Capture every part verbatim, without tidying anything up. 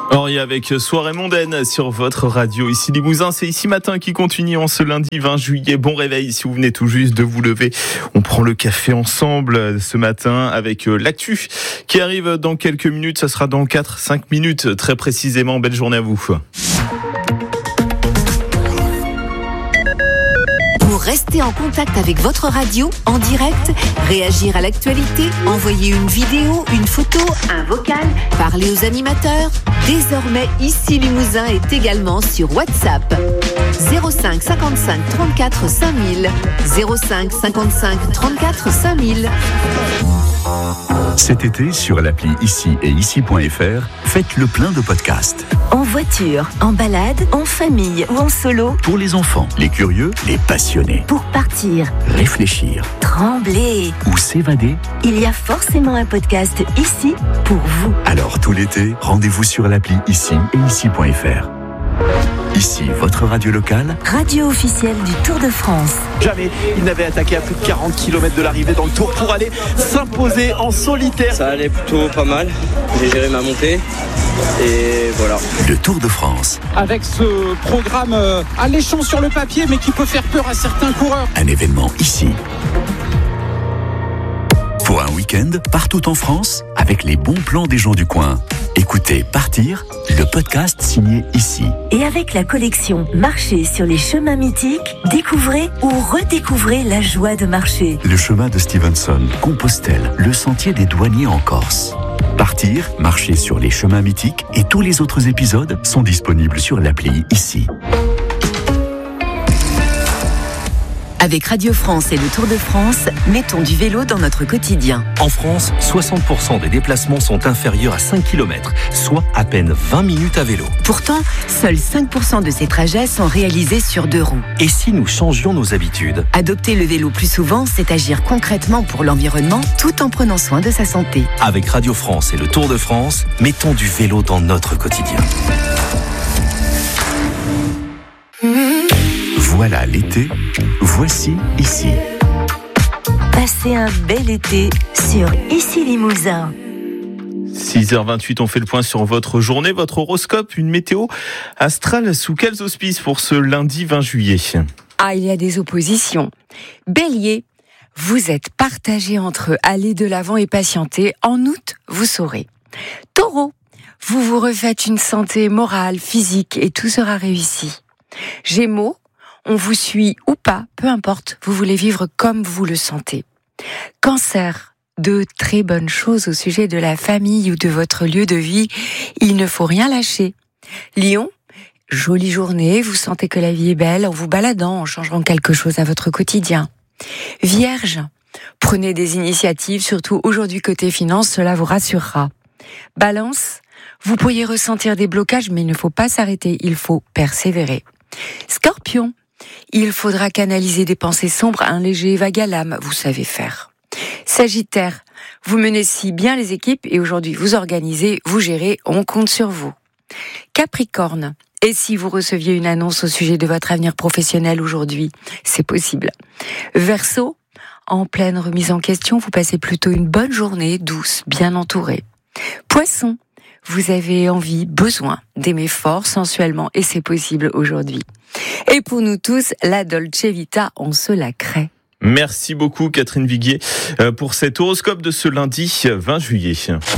Henri avec Soirée mondaine sur votre radio. Ici Limousin, c'est Ici Matin qui continue en ce lundi vingt juillet. Bon réveil si vous venez tout juste de vous lever. On prend le café ensemble ce matin avec l'actu qui arrive dans quelques minutes. Ça sera dans quatre cinq minutes très précisément. Belle journée à vous. Pour rester en contact avec votre radio en direct, réagir à l'actualité, envoyer une vidéo, une photo, un vocal, parler aux animateurs. Désormais, Ici Limousin est également sur WhatsApp. zéro cinq cinquante-cinq trente-quatre cinq mille zéro cinq cinquante-cinq trente-quatre cinq mille. Cet été, sur l'appli Ici et Ici point F R, faites le plein de podcasts. En voiture, en balade, en famille ou en solo. Pour les enfants, les curieux, les passionnés. Pour partir, réfléchir, trembler ou s'évader. Il y a forcément un podcast ici pour vous. Alors tout l'été, rendez-vous sur l'appli Ici et Ici point F R. Ici, votre radio locale. Radio officielle du Tour de France. Jamais il n'avait attaqué à plus de quarante kilomètres de l'arrivée dans le Tour pour aller s'imposer en solitaire. Ça allait plutôt pas mal. J'ai géré ma montée. Et voilà. Le Tour de France. Avec ce programme euh, alléchant sur le papier, mais qui peut faire peur à certains coureurs. Un événement ici. Pour un week-end, partout en France, avec les bons plans des gens du coin. Écoutez Partir, le podcast signé Ici. Et avec la collection Marcher sur les chemins mythiques, découvrez ou redécouvrez la joie de marcher. Le chemin de Stevenson, Compostelle, le sentier des douaniers en Corse. Partir, marcher sur les chemins mythiques et tous les autres épisodes sont disponibles sur l'appli Ici. Avec Radio France et le Tour de France, mettons du vélo dans notre quotidien. En France, soixante pour cent des déplacements sont inférieurs à cinq kilomètres, soit à peine vingt minutes à vélo. Pourtant, seuls cinq pour cent de ces trajets sont réalisés sur deux roues. Et si nous changions nos habitudes ? Adopter le vélo plus souvent, c'est agir concrètement pour l'environnement tout en prenant soin de sa santé. Avec Radio France et le Tour de France, mettons du vélo dans notre quotidien. Voilà l'été, voici Ici. Passez un bel été sur Ici Limousin. six heures vingt-huit, on fait le point sur votre journée, votre horoscope, une météo astrale sous quels auspices pour ce lundi vingt juillet ? Ah, il y a des oppositions. Bélier, vous êtes partagé entre aller de l'avant et patienter. En août, vous saurez. Taureau, vous vous refaites une santé morale, physique et tout sera réussi. Gémeaux, on vous suit ou pas, peu importe, vous voulez vivre comme vous le sentez. Cancer, de très bonnes choses au sujet de la famille ou de votre lieu de vie, il ne faut rien lâcher. Lion, jolie journée, vous sentez que la vie est belle en vous baladant, en changeant quelque chose à votre quotidien. Vierge, prenez des initiatives, surtout aujourd'hui côté finance, cela vous rassurera. Balance, vous pourriez ressentir des blocages, mais il ne faut pas s'arrêter, il faut persévérer. Scorpion, il faudra canaliser des pensées sombres, un léger vague à l'âme, vous savez faire. Sagittaire, vous menez si bien les équipes et aujourd'hui vous organisez, vous gérez, on compte sur vous. Capricorne, et si vous receviez une annonce au sujet de votre avenir professionnel aujourd'hui, c'est possible. Verseau, en pleine remise en question, vous passez plutôt une bonne journée, douce, bien entourée. Poisson, vous avez envie, besoin d'aimer fort, sensuellement, et c'est possible aujourd'hui. Et pour nous tous, la Dolce Vita, on se la crée. Merci beaucoup Catherine Viguier pour cet horoscope de ce lundi vingt juillet.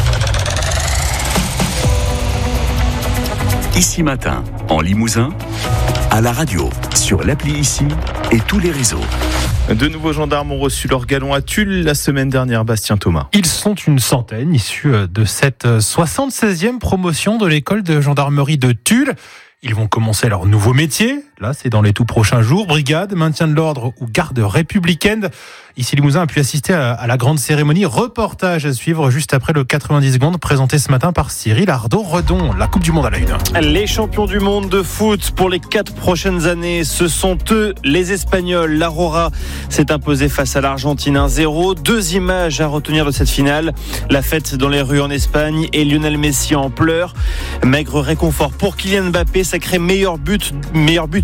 Ici Matin, en Limousin, à la radio, sur l'appli Ici et tous les réseaux. De nouveaux gendarmes ont reçu leur galon à Tulle la semaine dernière, Bastien Thomas. Ils sont une centaine issus de cette soixante-seizième promotion de l'école de gendarmerie de Tulle. Ils vont commencer leur nouveau métier. Là, c'est dans les tout prochains jours. Brigade, maintien de l'ordre ou garde républicaine. Ici, Limousin a pu assister à la grande cérémonie. Reportage à suivre juste après le quatre-vingt-dix secondes présenté ce matin par Cyril Ardo-Redon. La Coupe du Monde à la une. Les champions du monde de foot pour les quatre prochaines années, ce sont eux, les Espagnols. L'Aurora s'est imposée face à l'Argentine un zéro. Deux images à retenir de cette finale. La fête dans les rues en Espagne et Lionel Messi en pleurs. Maigre réconfort pour Kylian Mbappé, sacré meilleur but, meilleur buteur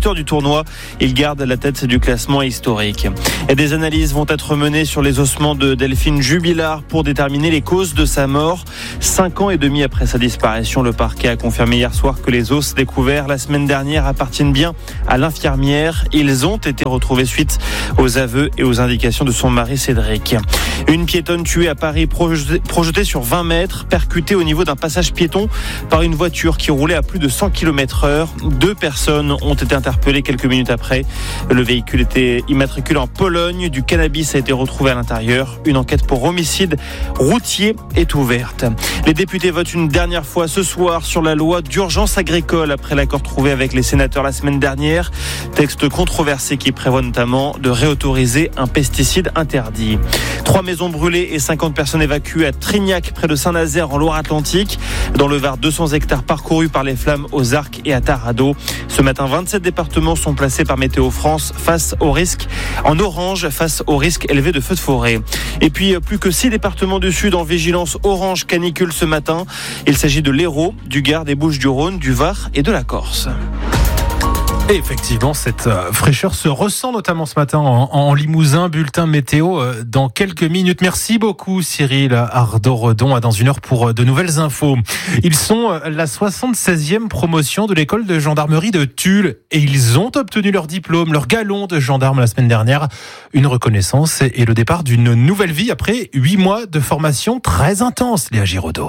buteur du tournoi. Il garde la tête du classement historique. Et des analyses vont être menées sur les ossements de Delphine Jubilard pour déterminer les causes de sa mort. Cinq ans et demi après sa disparition, le parquet a confirmé hier soir que les os découverts la semaine dernière appartiennent bien à l'infirmière. Ils ont été retrouvés suite aux aveux et aux indications de son mari Cédric. Une piétonne tuée à Paris, projetée sur vingt mètres, percutée au niveau d'un passage piéton par une voiture qui roulait à plus de cent kilomètres heure. Deux personnes ont été interpellées quelques minutes après. Le véhicule était immatriculé en Pologne. Du cannabis a été retrouvé à l'intérieur. Une enquête pour homicide routier est ouverte. Les députés votent une dernière fois ce soir sur la loi d'urgence agricole après l'accord trouvé avec les sénateurs la semaine dernière. Texte controversé qui prévoit notamment de réautoriser un pesticide interdit. Trois maisons brûlées et cinquante personnes évacuées à Trignac, près de Saint-Nazaire, en Loire-Atlantique. Dans le Var, deux cents hectares parcourus par les flammes aux Arcs et à Tarado. Ce matin, vingt-sept départements sont placés par Météo France face au risque, en orange, face au risque élevé de feux de forêt. Et puis, plus que six départements du Sud en vigilance orange canicule ce matin. Il s'agit de l'Hérault, du Gard, des Bouches-du-Rhône, du Var et de la Corse. Et effectivement, cette fraîcheur se ressent notamment ce matin en, en Limousin. Bulletin météo dans quelques minutes. Merci beaucoup Cyril Ardo-Redon. Dans une heure pour de nouvelles infos. Ils sont la soixante-seizième promotion de l'école de gendarmerie de Tulle et ils ont obtenu leur diplôme, leur galon de gendarme la semaine dernière. Une reconnaissance et le départ d'une nouvelle vie après huit mois de formation très intense. Léa Giraudot.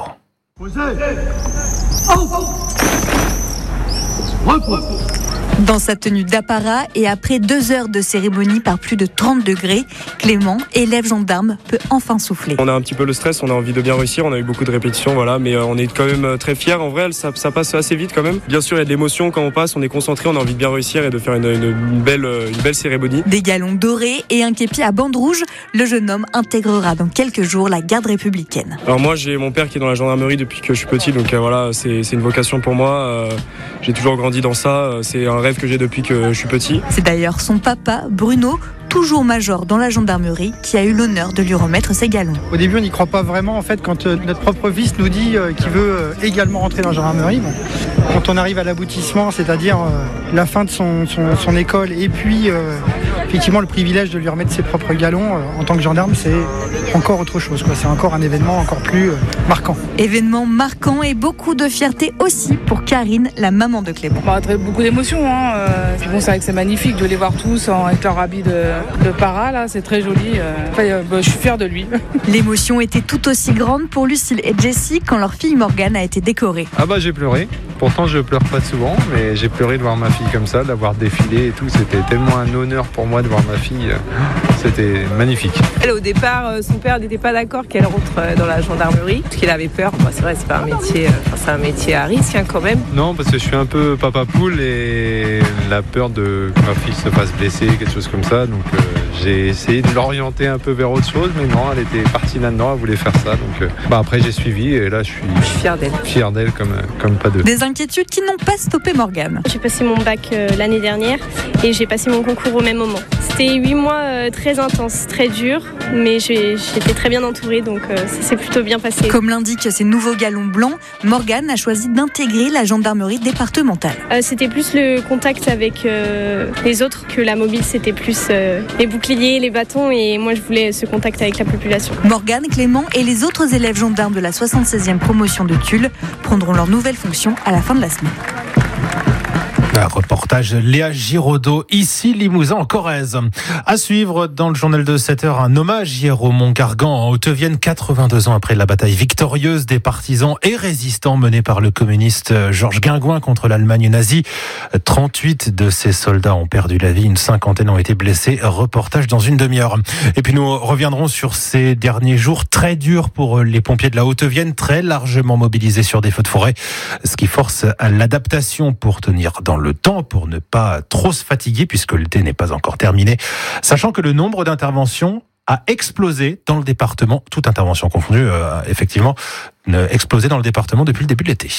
Dans sa tenue d'apparat et après deux heures de cérémonie par plus de trente degrés, Clément, élève gendarme, peut enfin souffler. On a un petit peu le stress, on a envie de bien réussir, on a eu beaucoup de répétitions, voilà, mais on est quand même très fiers. En vrai, ça, ça passe assez vite quand même. Bien sûr, il y a de l'émotion quand on passe, on est concentré, on a envie de bien réussir et de faire une, une, une, belle, une belle cérémonie. Des galons dorés et un képi à bande rouge, le jeune homme intégrera dans quelques jours la garde républicaine. Alors moi, j'ai mon père qui est dans la gendarmerie depuis que je suis petit, donc euh, voilà, c'est, c'est une vocation pour moi. Euh, j'ai toujours grandi dans ça, c'est un rêve que j'ai depuis que je suis petit. C'est d'ailleurs son papa, Bruno, toujours major dans la gendarmerie, qui a eu l'honneur de lui remettre ses galons. Au début, on n'y croit pas vraiment en fait quand euh, notre propre fils nous dit euh, qu'il veut euh, également rentrer dans la gendarmerie. Bon, quand on arrive à l'aboutissement, c'est-à-dire euh, la fin de son, son, son école et puis euh, effectivement le privilège de lui remettre ses propres galons euh, en tant que gendarme, c'est encore autre chose, quoi. C'est encore un événement encore plus euh, marquant. Événement marquant et beaucoup de fierté aussi pour Karine, la maman de Clément. Bah, très, beaucoup d'émotions. Hein. Euh, bon, c'est vrai que c'est magnifique de les voir tous en, avec leur habit de, de para, là, c'est très joli. Euh, enfin, euh, bah, je suis fière de lui. L'émotion était tout aussi grande pour Lucille et Jessie quand leur fille Morgane a été décorée. Ah bah j'ai pleuré. Pourtant je pleure pas souvent, mais j'ai pleuré de voir ma fille comme ça, de la voir défiler et tout. C'était tellement un honneur pour moi de voir ma fille. C'était magnifique. Elle, au départ, son père n'était pas d'accord qu'elle rentre dans la gendarmerie, parce qu'il avait peur. Bah, c'est vrai, c'est pas un métier, enfin, c'est un métier à risque hein, quand même. Non, parce que je suis un peu papa poule et la peur de que ma fille se fasse blesser, quelque chose comme ça. Donc euh, j'ai essayé de l'orienter un peu vers autre chose, mais non, elle était partie là-dedans, elle voulait faire ça. Donc euh, bah, après j'ai suivi et là je suis, je suis fière d'elle. Fière d'elle comme, comme pas deux. Des inquiétudes qui n'ont pas stoppé Morgane. J'ai passé mon bac euh, l'année dernière et j'ai passé mon concours au même moment. C'était huit mois euh, très intenses, très durs, mais j'ai, j'étais très bien entourée, donc euh, ça s'est plutôt bien passé. Comme l'indiquent ces nouveaux galons blancs, Morgane a choisi d'intégrer la gendarmerie départementale. Euh, c'était plus le contact avec euh, les autres que la mobile, c'était plus euh, les boucliers, les bâtons, et moi je voulais ce contact avec la population. Morgane, Clément et les autres élèves gendarmes de la soixante-seizième promotion de Tulle prendront leur nouvelle fonction à la fin de la semaine. Un reportage Léa Giraudot, ici Limousin en Corrèze. À suivre dans le journal de sept heures, un hommage hier au Mont-Gargan en Haute-Vienne, quatre-vingt-deux ans après la bataille victorieuse des partisans et résistants menée par le communiste Georges Guingouin contre l'Allemagne nazie. trente-huit de ces soldats ont perdu la vie, une cinquantaine ont été blessés. Reportage dans une demi-heure. Et puis nous reviendrons sur ces derniers jours très durs pour les pompiers de la Haute-Vienne, très largement mobilisés sur des feux de forêt, ce qui force à l'adaptation pour tenir dans le le temps pour ne pas trop se fatiguer puisque l'été n'est pas encore terminé, sachant que le nombre d'interventions a explosé dans le département, toute intervention confondue, euh, effectivement, euh, explosé dans le département depuis le début de l'été.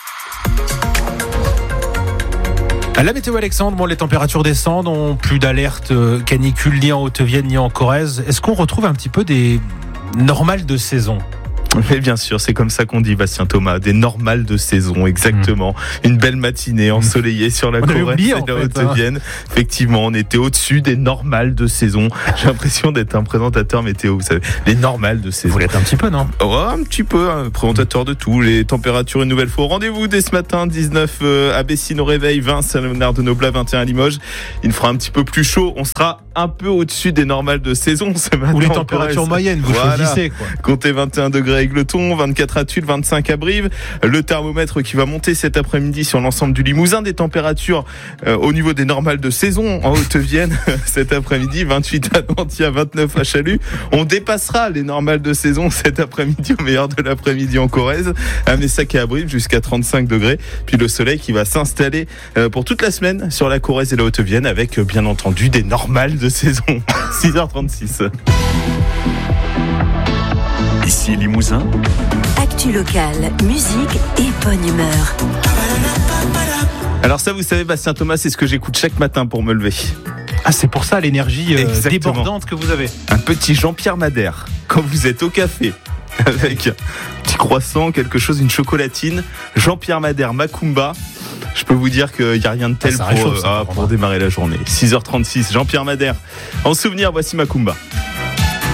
À la météo Alexandre, bon, les températures descendent, on plus d'alerte euh, canicule ni en Haute-Vienne ni en Corrèze. Est-ce qu'on retrouve un petit peu des normales de saison ? Mais bien sûr, c'est comme ça qu'on dit, Bastien Thomas, des normales de saison, exactement. Mmh. Une belle matinée ensoleillée sur la Corrèze et la Haute-Vienne. Hein. Effectivement, on était au-dessus des normales de saison. J'ai l'impression d'être un présentateur météo, vous savez. Les normales de saison. Vous l'êtes un petit peu, non? Ouais, un petit peu, un présentateur de tout. Les températures, une nouvelle fois. Rendez-vous dès ce matin, dix-neuf à Bessines au réveil, vingt à Léonard de Noblat, vingt et un à Limoges. Il fera un petit peu plus chaud. On sera un peu au-dessus des normales de saison ce matin. Ou les températures moyennes, vous voilà. choisissez, quoi. Comptez vingt et un degrés à Égletons, vingt-quatre à Tulle, vingt-cinq à Brive. Le thermomètre qui va monter cet après-midi sur l'ensemble du Limousin. Des températures euh, au niveau des normales de saison en Haute-Vienne cet après-midi. vingt-huit à Nanty, à vingt-neuf à Chalut. On dépassera les normales de saison cet après-midi au meilleur de l'après-midi en Corrèze. À Messac et à Brive jusqu'à trente-cinq degrés. Puis le soleil qui va s'installer euh, pour toute la semaine sur la Corrèze et la Haute-Vienne avec euh, bien entendu des normales de saison. six heures trente-six. Ici Limousin. Actu locale, musique et bonne humeur. Alors ça, vous savez, Bastien Thomas, c'est ce que j'écoute chaque matin pour me lever. Ah, c'est pour ça l'énergie euh, débordante que vous avez. Un petit Jean-Pierre Madère. Quand vous êtes au café, avec un petit croissant, quelque chose, une chocolatine, Jean-Pierre Madère, Macumba. Je peux vous dire qu'il n'y a rien de tel ah, pour, réchauffe, ça, euh, pour démarrer la journée. six heures trente-six, Jean-Pierre Madère. En souvenir, voici Macumba.